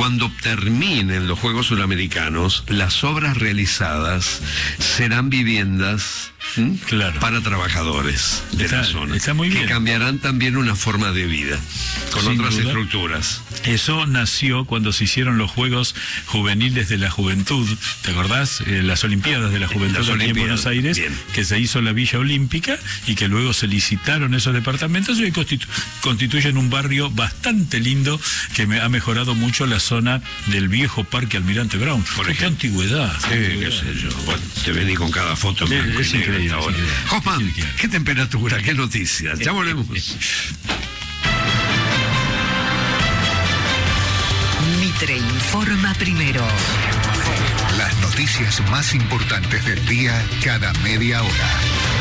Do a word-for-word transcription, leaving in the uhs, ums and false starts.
Cuando terminen los Juegos Suramericanos, las obras realizadas serán viviendas ¿Mm? Claro. para trabajadores de está, la zona, está muy bien. que cambiarán también una forma de vida, con Sin otras duda. estructuras. Eso nació cuando se hicieron los Juegos Juveniles de la Juventud, ¿te acordás? Eh, las Olimpiadas de la Juventud Las aquí en Buenos Aires, bien. que se hizo la Villa Olímpica y que luego se licitaron esos departamentos y hoy constitu constituyen un barrio bastante lindo que me ha mejorado mucho la zona del viejo Parque Almirante Brown. Por ¡Qué ejemplo. antigüedad! Sí, qué sé yo. Bueno, te vení con cada foto. Sí, en blanco y es negro increíble, hasta ahora. es increíble. Hoffman, Es increíble. ¿qué temperatura? ¿Qué noticias? Ya volvemos. Mitre informa primero. Las noticias más importantes del día cada media hora.